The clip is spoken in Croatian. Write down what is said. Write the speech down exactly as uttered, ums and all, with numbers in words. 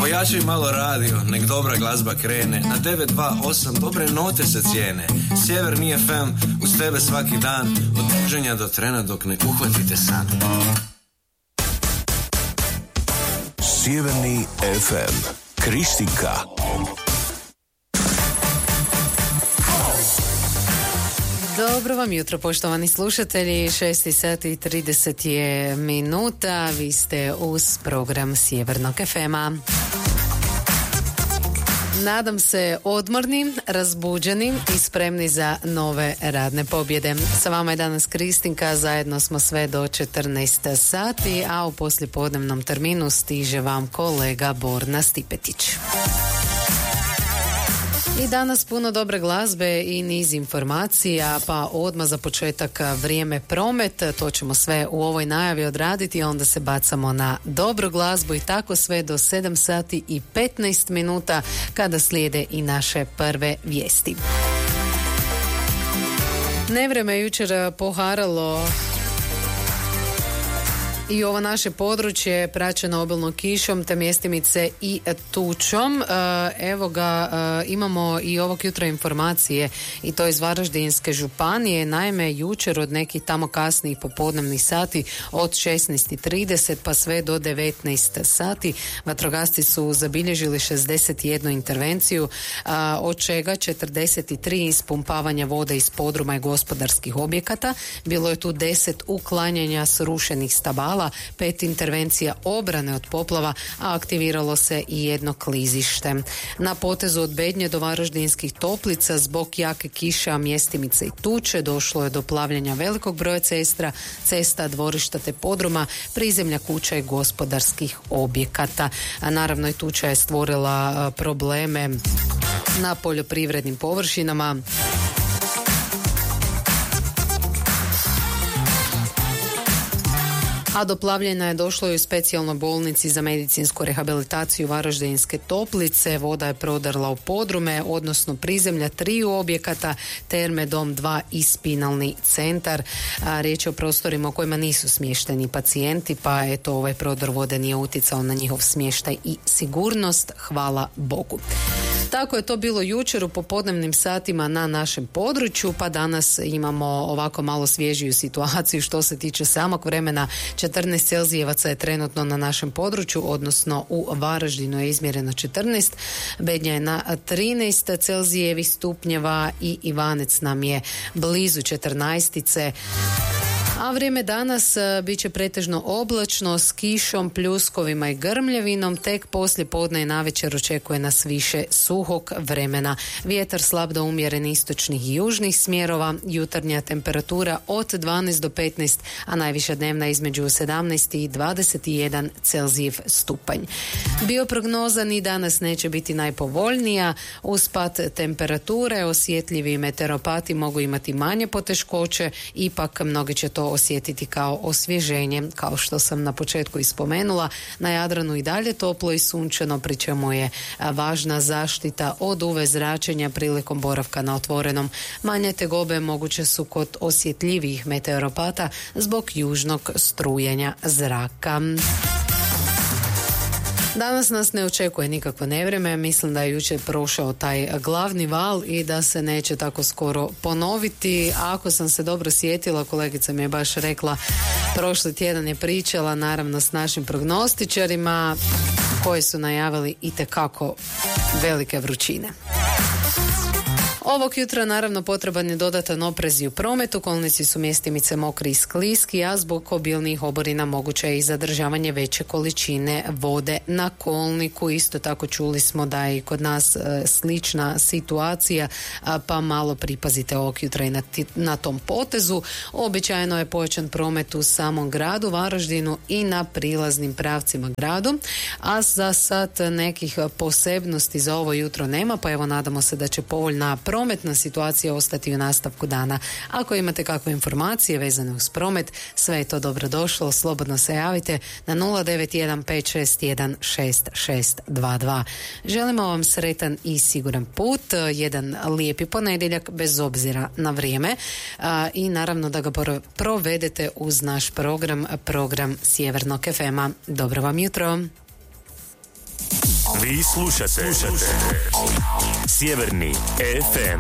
Pojačaj malo radio, nek dobra glazba krene. Na devet dva osam dobre note se cijene. Sjeverni F M, uz tebe svaki dan. Od buđenja do trena dok ne uhvatite san. Sjeverni F M, Kristinka. Dobro vam jutro, poštovani slušatelji. šest sati i trideset je minuta. Vi ste uz program Sjevernog F M-a. Nadam se odmornim, razbuđenim i spremni za nove radne pobjede. Sa vama je danas Kristinka, zajedno smo sve do četrnaest sati, a u poslijepodnevnom terminu stiže vam kolega Borna Stipetić. I danas puno dobre glazbe i niz informacija, pa odmah za početak vrijeme promet, to ćemo sve u ovoj najavi odraditi, onda se bacamo na dobru glazbu i tako sve do sedam sati i petnaest minuta kada slijede i naše prve vijesti. Nevrijeme je jučer poharalo i ovo naše područje praćeno obilnom kišom te mjestimice i tučom. Evo ga, imamo i ovog jutra informacije i to iz Varaždinske županije. Naime, jučer od nekih tamo kasnijih popodnevnih sati od šesnaest i trideset pa sve do devetnaest sati vatrogasci su zabilježili šezdeset jednu intervenciju, od čega četrdeset tri ispumpavanja vode iz podruma i gospodarskih objekata. Bilo je tu deset uklanjanja srušenih stabala, pet intervencija obrane od poplava, a aktiviralo se i jedno klizište. Na potezu od Bednje do Varaždinskih Toplica zbog jake kiše, mjestimice i tuče došlo je do plavljenja velikog broja cesta, cesta, dvorišta te podruma, prizemlja kuća i gospodarskih objekata. A naravno i tuča je stvorila probleme na poljoprivrednim površinama. A do plavljenja je došlo i u specijalnoj bolnici za medicinsku rehabilitaciju Varaždinske Toplice. Voda je prodarla u podrume, odnosno prizemlja triju objekata, terme, dom dva i spinalni centar. A, riječ je o prostorima u kojima nisu smješteni pacijenti, pa eto ovaj prodor vode nije utjecao na njihov smještaj i sigurnost. Hvala Bogu. Tako je to bilo jučer u popodnevnim satima na našem području, pa danas imamo ovako malo svježiju situaciju što se tiče samog vremena. četrnaest celzijevaca je trenutno na našem području, odnosno u Varaždinu je izmjereno četrnaest, Bednja je na trinaest celzijevih stupnjeva i Ivanec nam je blizu četrnaestice. A vrijeme danas bit će pretežno oblačno s kišom, pljuskovima i grmljavinom, tek poslije podne i navečer očekuje nas više suhog vremena. Vjetar slab do umjeren istočnih i južnih smjerova, jutarnja temperatura od dvanaest do petnaest, a najviša dnevna između sedamnaest i dvadeset jedan celzijev stupanj. Bioprognoza ni danas neće biti najpovoljnija, uz pad temperature osjetljivi meteoropati mogu imati manje poteškoće, ipak mnogi će to osjetiti kao osvježenje. Kao što sam na početku ispomenula, na Jadranu i dalje toplo i sunčano, pri čemu je važna zaštita od U V zračenja prilikom boravka na otvorenom. Manje tegobe moguće su kod osjetljivih meteoropata zbog južnog strujenja zraka. Danas nas ne očekuje nikakvo nevrijeme, mislim da je jučer prošao taj glavni val i da se neće tako skoro ponoviti. Ako sam se dobro sjetila, kolegica mi je baš rekla, prošli tjedan je pričala naravno s našim prognostičarima koji su najavili itekako velike vrućine. Ovog jutra naravno potreban je dodatan oprez i u prometu, kolnici su mjestimice mokri i skliski, a zbog obilnih oborina moguće je i zadržavanje veće količine vode na kolniku. Isto tako čuli smo da je i kod nas e, slična situacija, a, pa malo pripazite ovog jutra i na, ti, na tom potezu. Običajno je pojačan promet u samom gradu Varaždinu i na prilaznim pravcima gradu, a za sad nekih posebnosti za ovo jutro nema, pa evo nadamo se da će povoljna prometna situacija ostati u nastavku dana. Ako imate kakve informacije vezane uz promet, sve je to dobro došlo, slobodno se javite na nula devet jedan pet šest jedan šest šest dva dva. Želimo vam sretan i siguran put, jedan lijepi ponedjeljak bez obzira na vrijeme a, i naravno da ga provedete uz naš program, program Sjevernog F M-a. Dobro vam jutro. Vi slušate, slušate. Sjeverni ef em.